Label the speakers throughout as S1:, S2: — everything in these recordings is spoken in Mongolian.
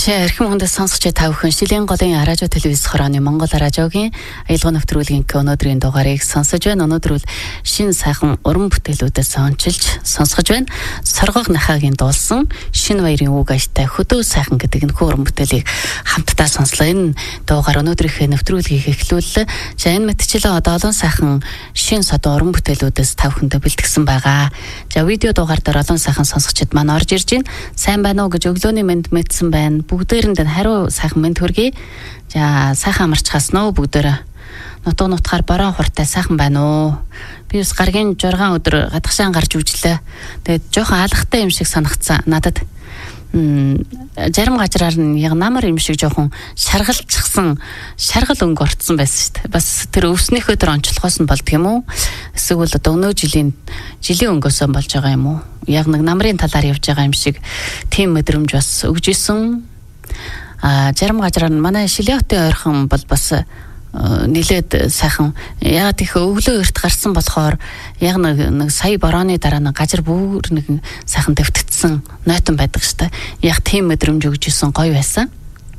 S1: Эрхэм хүндэс сонсогч та бүхэн Шилийн голын радио телевиз хорооны Монгол радиогийн аялал нэвтрүүлгийн өнөөдрийн дугаарыг сонсож байна. Өнөөдөр шинэ сайхан уран бүтээлүүдээс ончилж сонсгож байна. Соргог нахагийн дуулсан шинэ баярын үг ажтай хөдөө сайхан гэдэг энэ уран бүтээлийг хамтдаа сонслоо. Энэ дугаар өнөөдрийнхээ нэвтрүүлгийг эхлүүллээ. За энэ мэтчилээ одоо олон сайхан шинэ содон уран бүтээлүүдээс та бүхэндээ бэлтгэсэн байгаа. За видео дугаар дээр олон сайхан сонсогчид маань орж ирж байна. Сайн байна уу гэж өглөөний мэнд мэдсэн байна. Бүгдээрэнд нь хариу сайхан мэнд хүргэе. За сайхан амарчхаас нөө бүгдээрээ нутуу нутгаар бороо хуртай сайхан байна уу? Би бас гаргийн 6 өдөр гадагшаан гарч үжлээ. Тэгээд жоохон алхахтай юм шиг санагдсан надад. Зарим газраар нь яг намар юм шиг жоохон шаргалчихсан шаргал өнгө орцсон байсан шүү дээ. Бас тэр өвснийхөө тэр онцлогоос нь болдг юм уу? Эсвэл одоо өнөө жилийн өнгөөсөө болж байгаа юм уу? Яг нэг намрын талаар явж байгаа юм шиг тийм мэдрэмж бас өгж исэн. Зарим газраар нь манай Шилиотын ойрхон бол бас нилээд сайхан яг их өглөө эрт гарсан болохоор яг нэг сая борооны дараа нэг газар бүр нэг сайхан дэвтгдсэн нойтон байдаг штэ. Яг тийм мэдрэмж өгж исэн гоё байсан.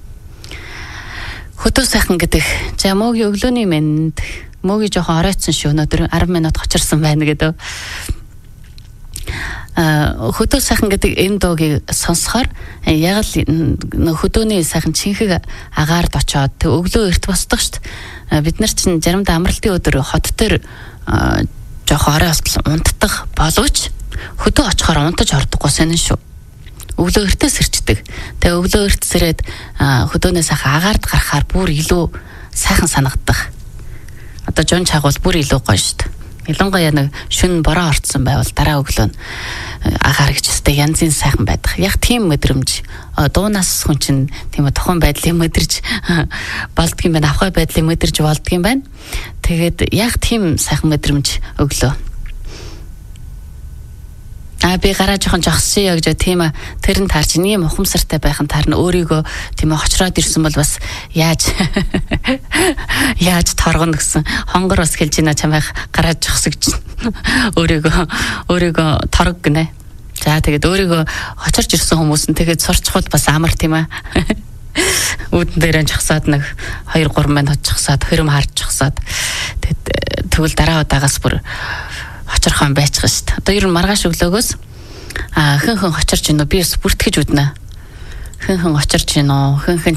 S1: Хөдөө сайхан гэдэг. За мөгийн өглөөний мэнд мөгийн жоохон оройтсон шүү. Өнөөдөр 10 минут хочирсан байна гэдэг. Хөдөө сайхан гэдэг энэ дуугийг сонсохоор яг л хөдөөний сайхан чинхэг агаард очоод тэг өглөө эрт босдог штт. Бид нар чинь заримдаа амралтын өдөр хот дээр жоохон орой болтол унтдаг боловч хөдөө очихоор унтаж ордоггүй сонин шүү. Өглөө эртээс сэрчдэг. Тэг өглөө эрт сэрээд хөдөөнөө сайхан агаард гарахаар бүр илүү сайхан санагдах. Одоо жон чагвал бүр илүү гоё штт. Ялангуяа нэг шүн бороо орцсон байвал дараа өглөө нь агаар гэж өстэй янзын сайхан байдаг. Яг тийм мэдрэмж дуунаас хүн чинь тийм тохон байдлыг мэдэрч болдгийм байна. Авхай байдлыг мэдэрч болдгийм байна. Тэгээд яг тийм сайхан мэдрэмж өглөө. Би гараа жоохон жогссон гэж тийм тэр нь таарч нэг ухамсартай байх нь таарна өөрийгөө тийм очроод ирсэн бол бас яаж торгоно гэсэн хонгор бас хэлж байна чамайг гараа жогсоо гэж өөрийгөө торг гинэ. За тэгээд өөрийгөө очирч ирсэн хүмүүс нь тэгээд сурчхул бас амар тийм үүдэн дээр жогсоод нэг 2-3 минут жогсоод хөрэм харж жогсоод тэгвэл дараа удаагаас бүр очирхон байчих шүү дээ. Одоо ер нь маргааш өглөөгөөс хин очирч гинөө би бас бүртгэж үднэ. Хин очирч гинөө хин